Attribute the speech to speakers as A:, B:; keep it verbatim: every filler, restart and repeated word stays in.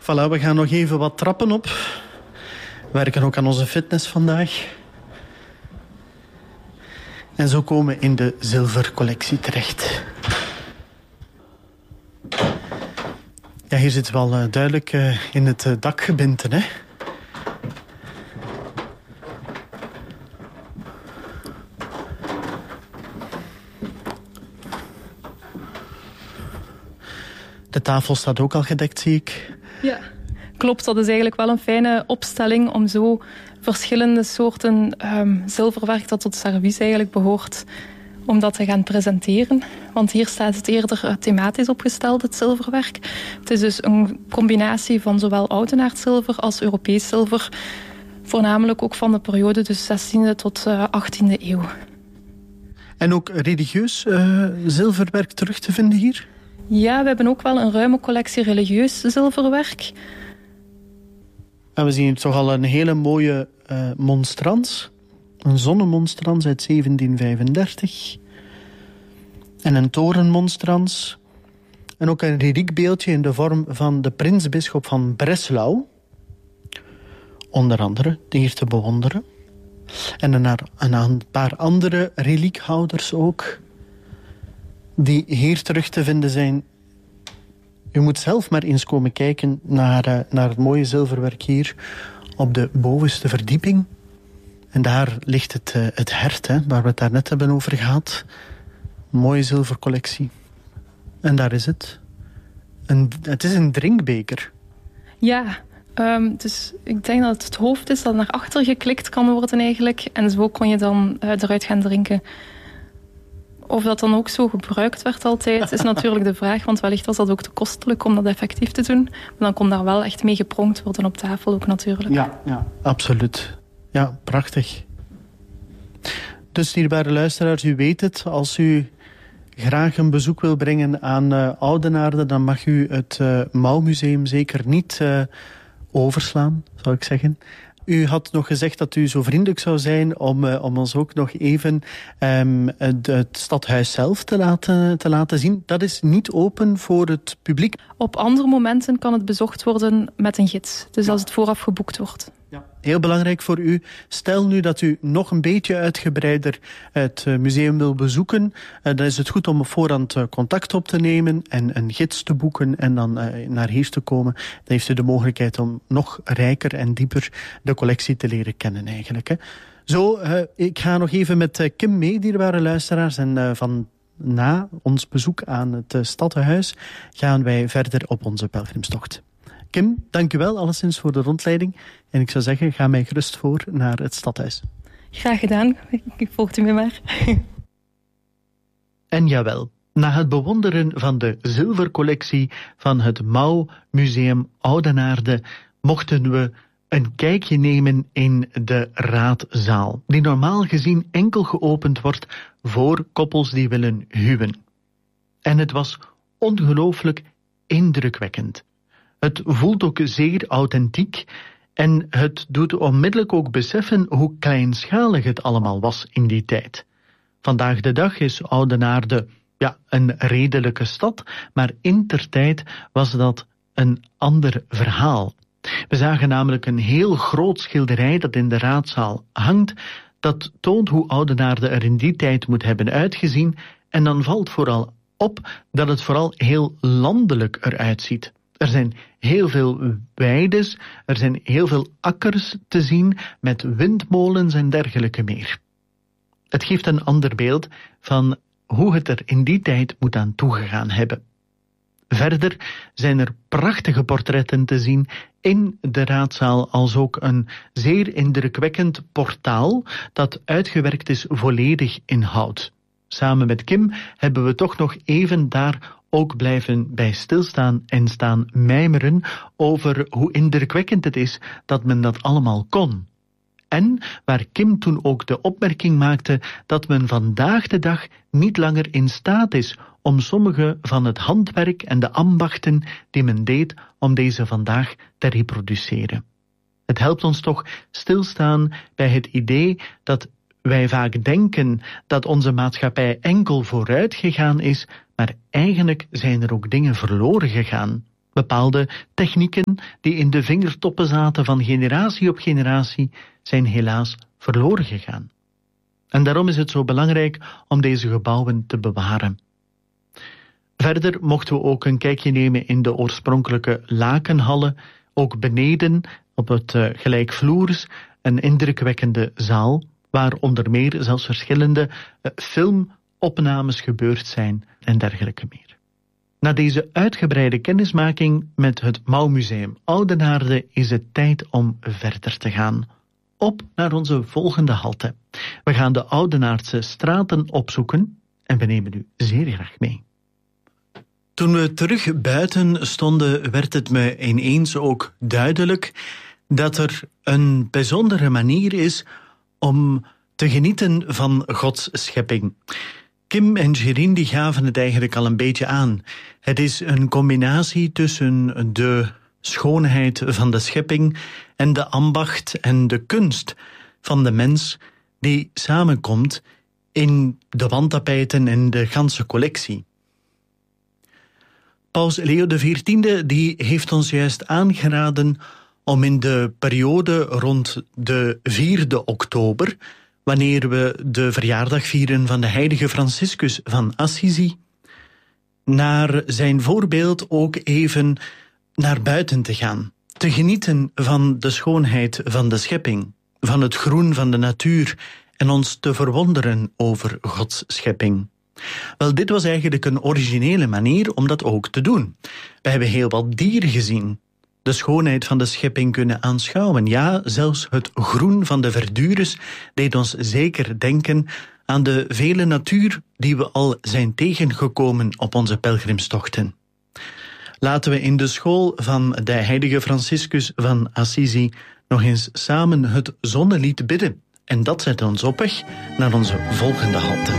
A: Voilà, we gaan nog even wat trappen op. We werken ook aan onze fitness vandaag. En zo komen we in de zilvercollectie terecht. Ja, hier zit wel uh, duidelijk uh, in het uh, dakgebinte, hè. De tafel staat ook al gedekt, zie ik.
B: Ja, klopt. Dat is eigenlijk wel een fijne opstelling om zo verschillende soorten um, zilverwerk dat tot servies eigenlijk behoort, om dat te gaan presenteren. Want hier staat het eerder thematisch opgesteld, het zilverwerk. Het is dus een combinatie van zowel oudenaardzilver als Europees zilver. Voornamelijk ook van de periode dus zestiende tot achttiende eeuw.
A: En ook religieus uh, zilverwerk terug te vinden hier?
B: Ja, we hebben ook wel een ruime collectie religieus zilverwerk.
A: En we zien hier toch al een hele mooie uh, monstrans. Een zonnemonstrans uit zeventien vijfendertig. En een torenmonstrans. En ook een reliekbeeldje in de vorm van de prinsbisschop van Breslau. Onder andere, hier te bewonderen. En een, een paar andere reliekhouders ook, die hier terug te vinden zijn. U moet zelf maar eens komen kijken naar, uh, naar het mooie zilverwerk hier op de bovenste verdieping. En daar ligt het, uh, het hert, hè, waar we het daarnet hebben over gehad. Een mooie zilvercollectie. En daar is het. Een, het is een drinkbeker.
B: Ja, um, dus ik denk dat het het hoofd is dat naar achter geklikt kan worden eigenlijk. En zo kon je dan uh, eruit gaan drinken. Of dat dan ook zo gebruikt werd altijd, is natuurlijk de vraag. Want wellicht was dat ook te kostelijk om dat effectief te doen. Maar dan kon daar wel echt mee gepronkt worden op tafel ook natuurlijk.
A: Ja, ja, absoluut. Ja, prachtig. Dus, dierbare luisteraars, u weet het. Als u graag een bezoek wil brengen aan uh, Oudenaarde, dan mag u het uh, Mouwmuseum zeker niet uh, overslaan, zou ik zeggen. U had nog gezegd dat u zo vriendelijk zou zijn om, uh, om ons ook nog even um, het, het stadhuis zelf te laten, te laten zien. Dat is niet open voor het publiek.
B: Op andere momenten kan het bezocht worden met een gids. Dus ja, als het vooraf geboekt wordt.
A: Ja. Heel belangrijk voor u. Stel nu dat u nog een beetje uitgebreider het museum wil bezoeken. Uh, dan is het goed om op voorhand uh, contact op te nemen en een gids te boeken en dan uh, naar hier te komen. Dan heeft u de mogelijkheid om nog rijker en dieper de collectie te leren kennen eigenlijk. Hè. Zo, uh, ik ga nog even met uh, Kim mee, dierbare luisteraars. En uh, van na ons bezoek aan het uh, stadhuis gaan wij verder op onze pelgrimstocht. Kim, dank u wel alleszins voor de rondleiding. En ik zou zeggen, ga mij gerust voor naar het stadhuis.
B: Graag gedaan. Ik volg u me maar.
A: En jawel, na het bewonderen van de zilvercollectie van het Mouwmuseum Oudenaarde mochten we een kijkje nemen in de raadzaal, die normaal gezien enkel geopend wordt voor koppels die willen huwen. En het was ongelooflijk indrukwekkend. Het voelt ook zeer authentiek en het doet onmiddellijk ook beseffen hoe kleinschalig het allemaal was in die tijd. Vandaag de dag is Oudenaarde ja, een redelijke stad, maar intertijd was dat een ander verhaal. We zagen namelijk een heel groot schilderij dat in de raadzaal hangt, dat toont hoe Oudenaarde er in die tijd moet hebben uitgezien, en dan valt vooral op dat het vooral heel landelijk eruit ziet. Er zijn heel veel weides, er zijn heel veel akkers te zien met windmolens en dergelijke meer. Het geeft een ander beeld van hoe het er in die tijd moet aan toegegaan hebben. Verder zijn er prachtige portretten te zien in de raadzaal, als ook een zeer indrukwekkend portaal dat uitgewerkt is volledig in hout. Samen met Kim hebben we toch nog even daar ook blijven bij stilstaan en staan mijmeren over hoe indrukwekkend het is dat men dat allemaal kon. En waar Kim toen ook de opmerking maakte dat men vandaag de dag niet langer in staat is om sommige van het handwerk en de ambachten die men deed om deze vandaag te reproduceren. Het helpt ons toch stilstaan bij het idee dat wij vaak denken dat onze maatschappij enkel vooruit gegaan is, maar eigenlijk zijn er ook dingen verloren gegaan. Bepaalde technieken die in de vingertoppen zaten van generatie op generatie zijn helaas verloren gegaan. En daarom is het zo belangrijk om deze gebouwen te bewaren. Verder mochten we ook een kijkje nemen in de oorspronkelijke lakenhallen, ook beneden op het uh, gelijkvloers, een indrukwekkende zaal, waar onder meer zelfs verschillende uh, filmopnames gebeurd zijn en dergelijke meer. Na deze uitgebreide kennismaking met het Mouwmuseum Oudenaarde is het tijd om verder te gaan. Op naar onze volgende halte. We gaan de Oudenaardse straten opzoeken en we nemen u zeer graag mee. Toen we terug buiten stonden, werd het me ineens ook duidelijk dat er een bijzondere manier is om te genieten van Gods schepping. Kim en Gerine die gaven het eigenlijk al een beetje aan. Het is een combinatie tussen de schoonheid van de schepping en de ambacht en de kunst van de mens die samenkomt in de wandtapijten en de ganse collectie. Paus Leo de veertiende die heeft ons juist aangeraden om in de periode rond de vierde oktober, wanneer we de verjaardag vieren van de heilige Franciscus van Assisi, naar zijn voorbeeld ook even naar buiten te gaan. Te genieten van de schoonheid van de schepping, van het groen van de natuur en ons te verwonderen over Gods schepping. Wel, dit was eigenlijk een originele manier om dat ook te doen. We hebben heel wat dieren gezien, de schoonheid van de schepping kunnen aanschouwen. Ja, zelfs het groen van de verdures deed ons zeker denken aan de vele natuur die we al zijn tegengekomen op onze pelgrimstochten. Laten we in de school van de heilige Franciscus van Assisi nog eens samen het zonnelied bidden. En dat zet ons op weg naar onze volgende halte.